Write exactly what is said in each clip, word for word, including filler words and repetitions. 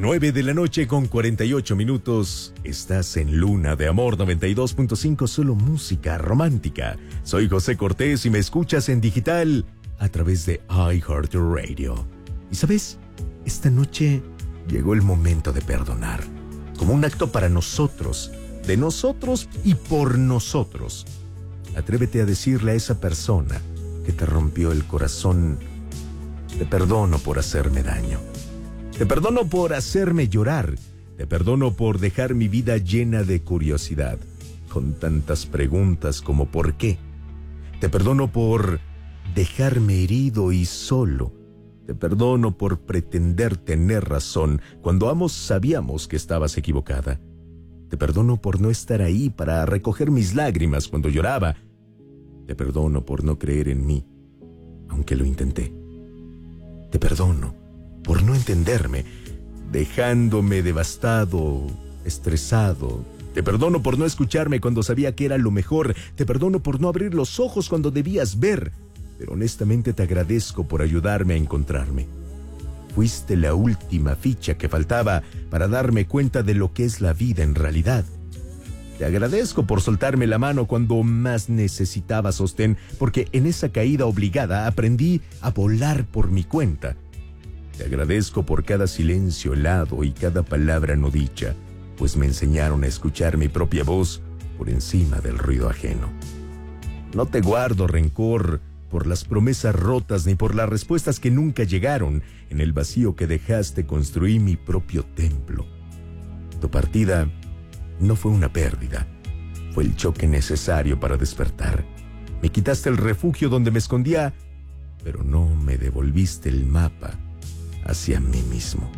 nueve de la noche con cuarenta y ocho minutos. Estás en Luna de Amor noventa y dos punto cinco, solo música romántica. Soy José Cortés y me escuchas en digital a través de iHeartRadio. Y sabes, esta noche llegó el momento de perdonar, como un acto para nosotros, de nosotros y por nosotros. Atrévete a decirle a esa persona que te rompió el corazón: te perdono por hacerme daño. Te perdono por hacerme llorar. Te perdono por dejar mi vida llena de curiosidad, con tantas preguntas como ¿por qué? Te perdono por dejarme herido y solo. Te perdono por pretender tener razón cuando ambos sabíamos que estabas equivocada. Te perdono por no estar ahí para recoger mis lágrimas cuando lloraba. Te perdono por no creer en mí, aunque lo intenté. Te perdono por no entenderme, dejándome devastado, estresado. Te perdono por no escucharme cuando sabía que era lo mejor. Te perdono por no abrir los ojos cuando debías ver. Pero honestamente te agradezco por ayudarme a encontrarme. Fuiste la última ficha que faltaba para darme cuenta de lo que es la vida en realidad. Te agradezco por soltarme la mano cuando más necesitaba sostén, porque en esa caída obligada aprendí a volar por mi cuenta. Te agradezco por cada silencio helado y cada palabra no dicha, pues me enseñaron a escuchar mi propia voz por encima del ruido ajeno. No te guardo rencor por las promesas rotas ni por las respuestas que nunca llegaron. En el vacío que dejaste construí mi propio templo. Tu partida no fue una pérdida, fue el choque necesario para despertar. Me quitaste el refugio donde me escondía, pero no me devolviste el mapa hacia mí mismo.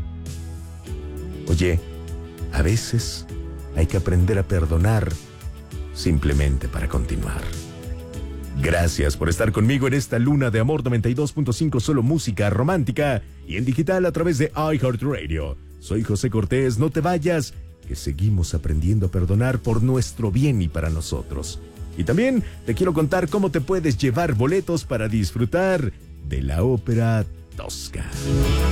Oye, a veces hay que aprender a perdonar simplemente para continuar. Gracias por estar conmigo en esta Luna de Amor noventa y dos punto cinco, solo música romántica y en digital a través de iHeartRadio. Soy José Cortés, no te vayas, que seguimos aprendiendo a perdonar por nuestro bien y para nosotros. Y también te quiero contar cómo te puedes llevar boletos para disfrutar de la ópera Tosca.